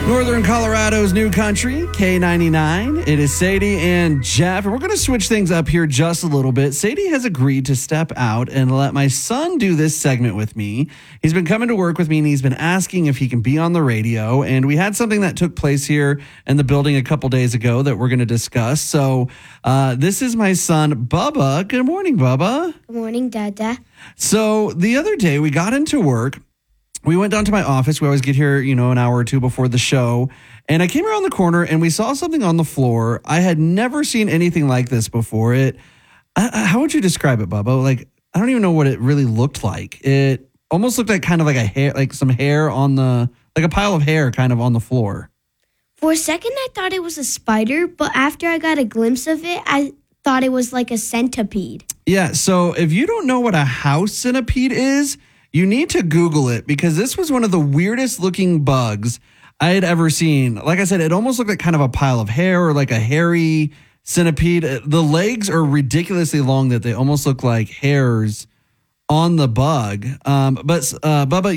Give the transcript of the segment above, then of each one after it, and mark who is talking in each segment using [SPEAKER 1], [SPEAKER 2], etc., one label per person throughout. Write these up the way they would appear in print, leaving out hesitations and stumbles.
[SPEAKER 1] Northern Colorado's new country, K99. It is Sadie and Jeff, and we're going to switch things up here just a little bit. Sadie has agreed to step out and let my son do this segment with me. He's been coming to work with me, and he's been asking if he can be on the radio, and we had something that took place here in the building a couple days ago that we're going to discuss. So this is my son, Bubba. Good morning, Bubba.
[SPEAKER 2] Good morning, Dada.
[SPEAKER 1] So the other day, we got into work. We went down to my office. We always get here, an hour or two before the show. And I came around the corner and we saw something on the floor. I had never seen anything like this before. How would you describe it, Bubba? Like, I don't even know what it really looked like. It almost looked like kind of like a hair, like some hair like a pile of hair kind of on the floor.
[SPEAKER 2] For a second, I thought it was a spider, but after I got a glimpse of it, I thought it was like a centipede.
[SPEAKER 1] Yeah. So if you don't know what a house centipede is, you need to Google it because this was one of the weirdest looking bugs I had ever seen. Like I said, it almost looked like kind of a pile of hair or like a hairy centipede. The legs are ridiculously long that they almost look like hairs on the bug. But Bubba,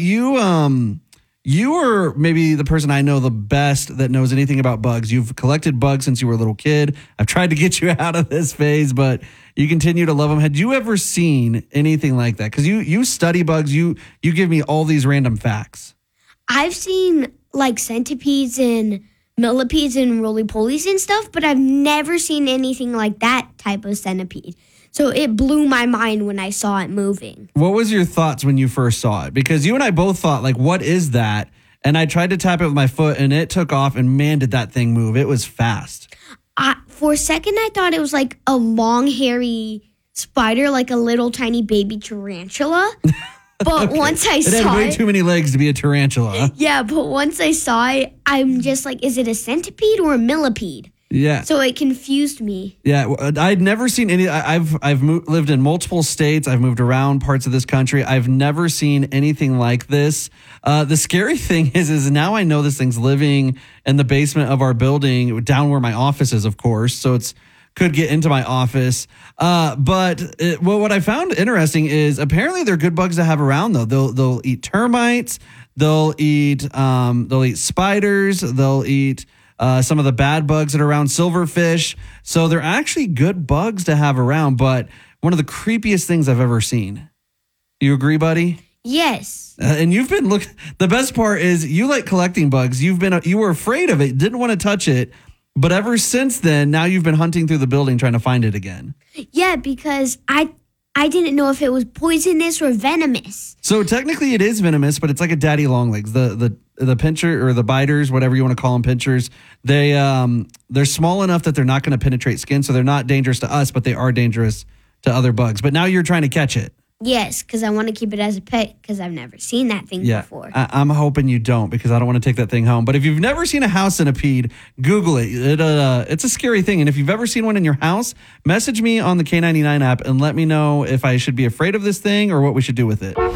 [SPEAKER 1] you are maybe the person I know the best that knows anything about bugs. You've collected bugs since you were a little kid. I've tried to get you out of this phase, but you continue to love them. Had you ever seen anything like that? Because you study bugs. You give me all these random facts.
[SPEAKER 2] I've seen like centipedes and millipedes and roly-polies and stuff, but I've never seen anything like that type of centipede. So it blew my mind when I saw it moving.
[SPEAKER 1] What was your thoughts when you first saw it? Because you and I both thought, like, what is that? And I tried to tap it with my foot, and it took off, and man, did that thing move. It was fast.
[SPEAKER 2] For a second, I thought it was like a long, hairy spider, like a little tiny baby tarantula. But
[SPEAKER 1] Okay.
[SPEAKER 2] once I
[SPEAKER 1] It
[SPEAKER 2] saw
[SPEAKER 1] had way
[SPEAKER 2] it...
[SPEAKER 1] too many legs to be a tarantula.
[SPEAKER 2] Yeah, but once I saw it, I'm just like, is it a centipede or a millipede?
[SPEAKER 1] Yeah.
[SPEAKER 2] So it confused me.
[SPEAKER 1] Yeah, I'd never seen any. I've lived in multiple states. I've moved around parts of this country. I've never seen anything like this. The scary thing is now I know this thing's living in the basement of our building, down where my office is, of course. So could get into my office. What I found interesting is apparently they're good bugs to have around though. They'll eat termites. They'll eat spiders. They'll eat some of the bad bugs that are around, silverfish. So they're actually good bugs to have around, but one of the creepiest things I've ever seen. You agree, buddy?
[SPEAKER 2] Yes.
[SPEAKER 1] And you've been the best part is you like collecting bugs. You were afraid of it, didn't want to touch it, but ever since then, now you've been hunting through the building trying to find it again.
[SPEAKER 2] Yeah, because I didn't know if it was poisonous or venomous.
[SPEAKER 1] So technically it is venomous, but it's like a daddy long legs. The pincher or the biters, whatever you want to call them, pinchers, they're small enough that they're not going to penetrate skin, so they're not dangerous to us, but they are dangerous to other bugs. But now you're trying to catch it.
[SPEAKER 2] Yes, because I want to keep it as a pet because I've never seen that thing before.
[SPEAKER 1] I'm hoping you don't because I don't want to take that thing home. But if you've never seen a house centipede, Google it. It's a scary thing. And if you've ever seen one in your house, message me on the K99 app and let me know if I should be afraid of this thing or what we should do with it.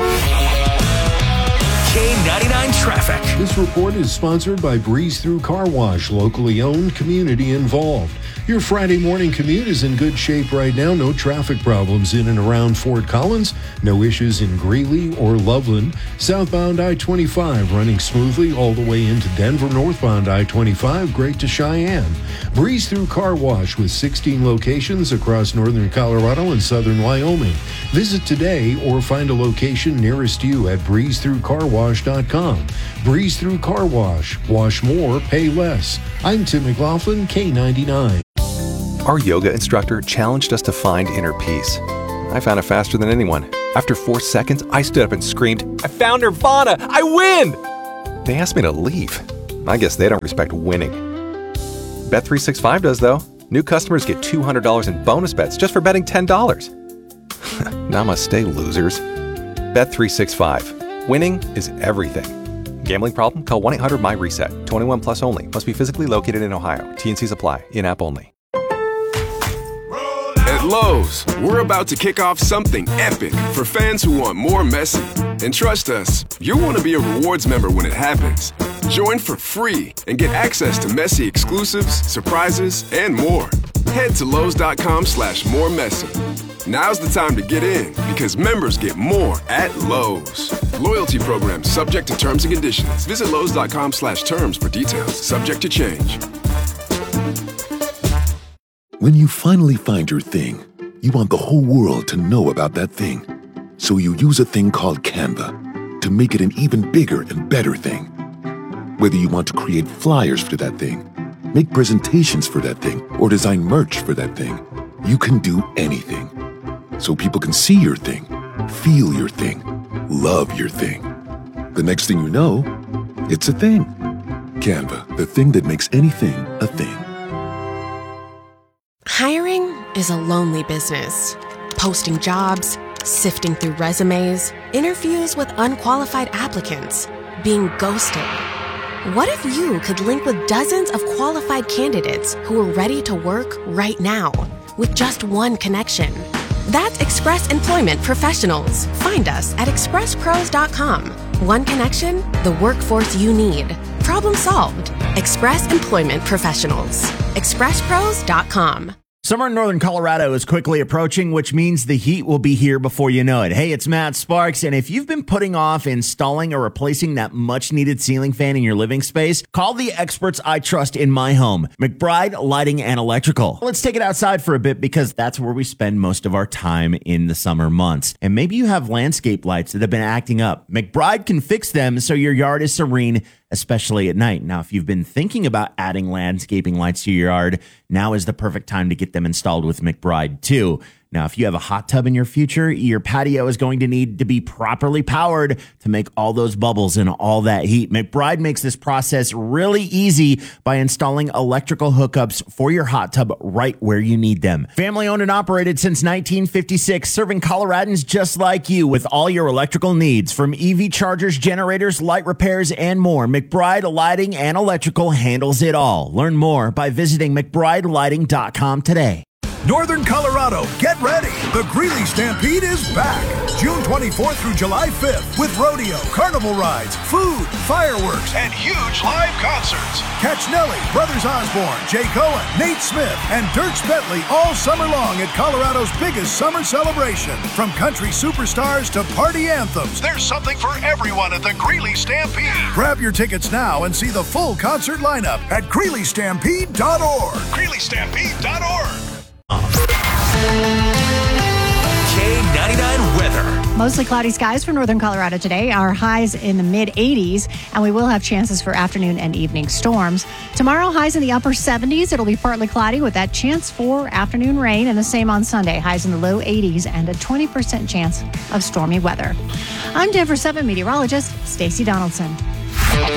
[SPEAKER 3] K99 Traffic.
[SPEAKER 4] This report is sponsored by Breeze Through Car Wash, locally owned, community involved. Your Friday morning commute is in good shape right now. No traffic problems in and around Fort Collins. No issues in Greeley or Loveland. Southbound I-25 running smoothly all the way into Denver. Northbound I-25 great to Cheyenne. Breeze Through Car Wash with 16 locations across northern Colorado and southern Wyoming. Visit today or find a location nearest you at breezethroughcarwash.com. Breeze Through Car Wash. Wash more, pay less. I'm Tim McLaughlin, K99.
[SPEAKER 5] Our yoga instructor challenged us to find inner peace. I found it faster than anyone. After 4 seconds, I stood up and screamed, "I found Nirvana! I win!" They asked me to leave. I guess they don't respect winning. Bet365 does, though. New customers get $200 in bonus bets just for betting $10. Namaste, losers. Bet365. Winning is everything. Gambling problem? Call 1-800-MY-RESET. 21 plus only. Must be physically located in Ohio. T&Cs apply. In-app only.
[SPEAKER 6] At Lowe's, we're about to kick off something epic for fans who want more Messi. And trust us, you'll want to be a rewards member when it happens. Join for free and get access to Messi exclusives, surprises, and more. Head to Lowe's.com/more Messi. Now's the time to get in because members get more at Lowe's. Loyalty program subject to terms and conditions. Visit Lowe's.com/terms for details. Subject to change.
[SPEAKER 3] When you finally find your thing, you want the whole world to know about that thing. So you use a thing called Canva to make it an even bigger and better thing. Whether you want to create flyers for that thing, make presentations for that thing, or design merch for that thing, you can do anything. So people can see your thing, feel your thing, love your thing. The next thing you know, it's a thing. Canva, the thing that makes anything a thing.
[SPEAKER 7] Hiring is a lonely business. Posting jobs, sifting through resumes, interviews with unqualified applicants, being ghosted. What if you could link with dozens of qualified candidates who are ready to work right now with just one connection? That's Express Employment Professionals. Find us at expresspros.com. One connection, the workforce you need. Problem solved. Express Employment Professionals. expresspros.com.
[SPEAKER 8] Summer in northern Colorado is quickly approaching, which means the heat will be here before you know it. Hey, it's Matt Sparks, and if you've been putting off installing or replacing that much-needed ceiling fan in your living space, call the experts I trust in my home, McBride Lighting and Electrical. Let's take it outside for a bit because that's where we spend most of our time in the summer months. And maybe you have landscape lights that have been acting up. McBride can fix them so your yard is serene, especially at night. Now, if you've been thinking about adding landscaping lights to your yard, now is the perfect time to get them installed with McBride too. Now, if you have a hot tub in your future, your patio is going to need to be properly powered to make all those bubbles and all that heat. McBride makes this process really easy by installing electrical hookups for your hot tub right where you need them. Family owned and operated since 1956, serving Coloradans just like you with all your electrical needs. From EV chargers, generators, light repairs, and more, McBride Lighting and Electrical handles it all. Learn more by visiting McBrideLighting.com today.
[SPEAKER 9] Northern Colorado, get ready. The Greeley Stampede is back. June 24th through July 5th with rodeo, carnival rides, food, fireworks, and huge live concerts. Catch Nelly, Brothers Osborne, Jay Cohen, Nate Smith, and Dierks Bentley all summer long at Colorado's biggest summer celebration. From country superstars to party anthems, there's something for everyone at the Greeley Stampede. Grab your tickets now and see the full concert lineup at GreeleyStampede.org. GreeleyStampede.org.
[SPEAKER 10] K99 weather.
[SPEAKER 11] Mostly cloudy skies for northern Colorado today. Our highs in the mid-80s, and we will have chances for afternoon and evening storms. Tomorrow, highs in the upper 70s. It'll be partly cloudy with that chance for afternoon rain, and the same on Sunday. Highs in the low 80s and a 20% chance of stormy weather. I'm Denver 7 meteorologist Stacey Donaldson.